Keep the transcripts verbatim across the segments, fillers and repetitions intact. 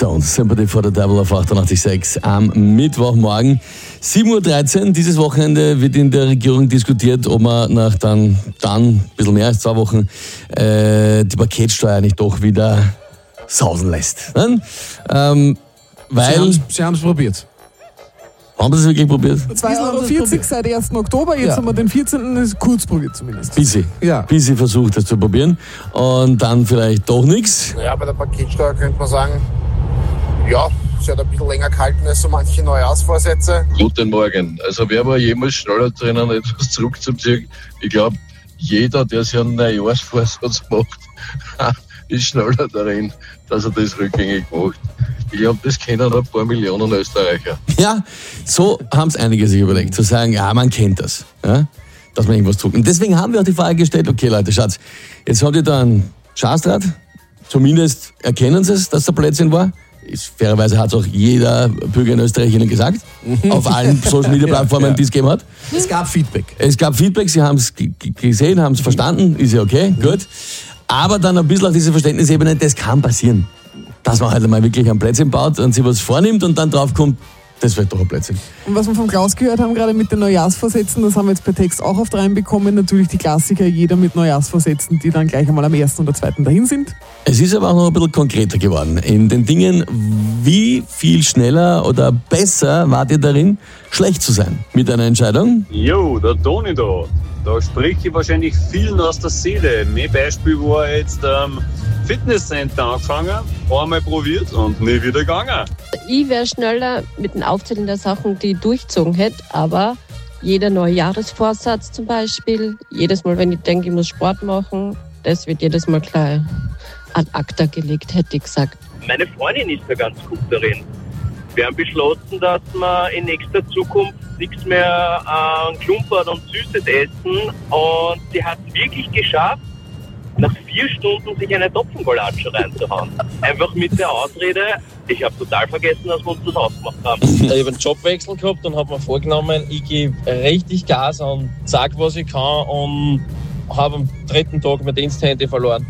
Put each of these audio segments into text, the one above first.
Stones, Sympathy for the Devil auf achtundachtzig Komma sechs am Mittwochmorgen. sieben Uhr dreizehn, dieses Wochenende wird in der Regierung diskutiert, ob man nach dann, dann ein bisschen mehr als zwei Wochen äh, die Paketsteuer nicht doch wieder sausen lässt. Ne? Ähm, weil Sie haben es probiert. Haben Sie es wirklich probiert? zwei Euro vierzig seit ersten Oktober, jetzt ja. haben wir den vierzehnten ist kurz probiert zumindest. Bisschen. Ja. Bisschen versucht, das zu probieren. Und dann vielleicht doch nichts. Ja, bei der Paketsteuer könnte man sagen, ja, sie hat ein bisschen länger gehalten als so manche Neujahrsvorsätze. Guten Morgen. Also wer war jemals schneller drinnen, etwas zurückzuziehen? Ich glaube, jeder, der sich einen Neujahrsvorsatz macht, ist schneller darin, dass er das rückgängig macht. Ich glaube, das kennen ein paar Millionen Österreicher. Ja, so haben es einige sich überlegt, zu sagen, ja, man kennt das, ja, dass man irgendwas tut. Und deswegen haben wir auch die Frage gestellt, okay Leute, Schatz, jetzt habt ihr da ein Schaßdraht, zumindest erkennen sie es, dass der Blödsinn war. Ist, fairerweise hat es auch jeder Bürger in Österreich Ihnen gesagt, auf allen Social-Media-Plattformen, ja, ja. die es gegeben hat. Es gab Feedback. Es gab Feedback, sie haben es g- g- gesehen, haben es verstanden, ist ja okay, mhm. gut. Aber dann ein bisschen auf diese Verständnisebene, das kann passieren. Dass man halt mal wirklich ein Plätzchen baut und sich was vornimmt und dann drauf kommt, das wird doch ein Plätzchen. Und was wir vom Klaus gehört haben, gerade mit den Neujahrsvorsätzen, das haben wir jetzt per Text auch oft reinbekommen. Natürlich die Klassiker, jeder mit Neujahrsvorsätzen, die dann gleich einmal am ersten oder zweiten dahin sind. Es ist aber auch noch ein bisschen konkreter geworden. In den Dingen, wie viel schneller oder besser wart ihr darin, schlecht zu sein mit einer Entscheidung? Jo, der Toni da. Da spricht ich wahrscheinlich vielen aus der Seele. Mein Beispiel war jetzt ähm, Fitnesscenter angefangen, einmal probiert und nie wieder gegangen. Ich wäre schneller mit dem Aufzählen der Sachen, die ich durchgezogen hätte, aber jeder neue Jahresvorsatz zum Beispiel, jedes Mal, wenn ich denke, ich muss Sport machen, das wird jedes Mal gleich ad acta gelegt, hätte ich gesagt. Meine Freundin ist da ganz gut darin. Wir haben beschlossen, dass wir in nächster Zukunft nichts mehr an Klumpert und Süßes essen. Und sie hat es wirklich geschafft, nach vier Stunden sich eine Topfengulatsche reinzuhauen. Einfach mit der Ausrede, ich habe total vergessen, dass wir uns das ausgemacht haben. Ich habe einen Jobwechsel gehabt und habe mir vorgenommen, ich gebe richtig Gas und sage, was ich kann, und habe am dritten Tag mein Diensthandy verloren.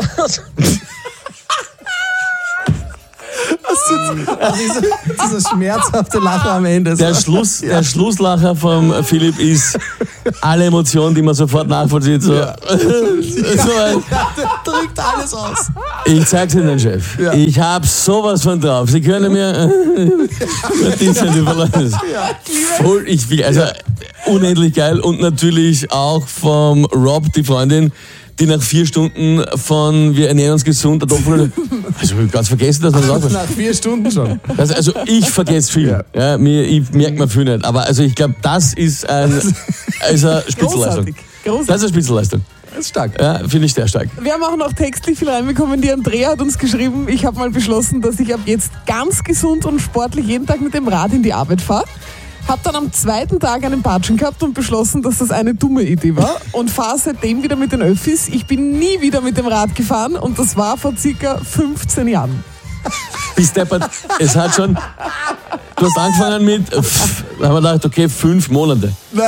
Dieser, dieser schmerzhafte Lacher am Ende. Der, Schluss, ja. der Schlusslacher vom Philipp ist alle Emotionen, die man sofort nachvollzieht. So. Ja. so ein, Der drückt alles aus. ich zeig's Ihnen, Chef. Ja. Ich hab sowas von drauf. Sie können mir die sind überlassen. Voll, ich will, also unendlich geil. Und natürlich auch vom Rob, die Freundin, die nach vier Stunden von wir ernähren uns gesund, der Doppel, also ich hab ganz vergessen, dass man das auch Nach vier Stunden schon. also, also ich vergesse viel. Ja. Ja, mir, ich merke mir viel nicht. Aber also ich glaube, das ist ein, also eine Spitzenleistung. Großartig. Großartig. Das ist eine Spitzenleistung. Das ist stark. Ja, finde ich sehr stark. Wir haben auch noch textlich viel reinbekommen. Die Andrea hat uns geschrieben, ich habe mal beschlossen, dass ich ab jetzt ganz gesund und sportlich jeden Tag mit dem Rad in die Arbeit fahre. Hab dann am zweiten Tag einen Patschen gehabt und beschlossen, dass das eine dumme Idee war, und fahre seitdem wieder mit den Öffis. Ich bin nie wieder mit dem Rad gefahren, und das war vor circa fünfzehn Jahren. Bis deppert, es hat schon, du hast angefangen mit, pff, da haben wir gedacht, okay, fünf Monate.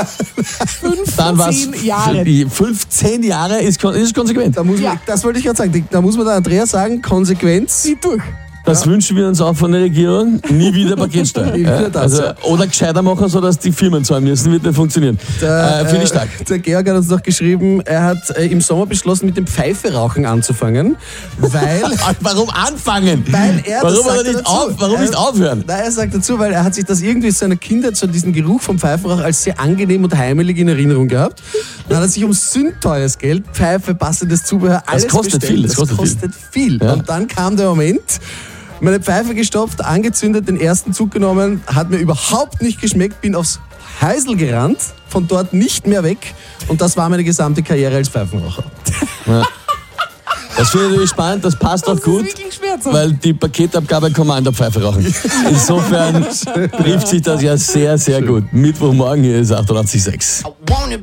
Dann war's fünfzehn Jahre. fünfzehn Jahre ist, kon- ist konsequent. Da muss man, Ja. Das wollte ich gerade sagen. Da muss man der Andrea sagen, Konsequenz. Zieh durch. Das ja. wünschen wir uns auch von der Regierung. Nie wieder Paketsteuer. Nie wieder das, also, ja. oder gescheiter machen, sodass die Firmen zahlen müssen, wird nicht funktionieren. Der, äh, Finde ich stark. Der Georg hat uns noch geschrieben, er hat äh, im Sommer beschlossen, mit dem Pfeiferauchen anzufangen, weil... Warum anfangen? Weil er warum das aber sagt nicht, dazu. auf, warum er, nicht aufhören? Nein, er sagt dazu, weil er hat sich das irgendwie in seiner Kindheit, so diesen Geruch vom Pfeiferauch, als sehr angenehm und heimelig in Erinnerung gehabt. Dann hat er sich um sündteures Geld, Pfeife, passendes Zubehör, alles Das kostet bestellt. viel. Das, das kostet, kostet viel. Ja. Und dann kam der Moment... Meine Pfeife gestopft, angezündet, den ersten Zug genommen, hat mir überhaupt nicht geschmeckt, bin aufs Heisel gerannt, von dort nicht mehr weg, und das war meine gesamte Karriere als Pfeifenraucher. Ja. Das finde ich natürlich spannend, das passt Das auch gut, ist wirklich schmerzhaft. weil die Paketabgabe kann man an der Pfeife rauchen. Insofern trifft sich das ja sehr, sehr gut. Mittwochmorgen hier ist achtundachtzig Komma sechs.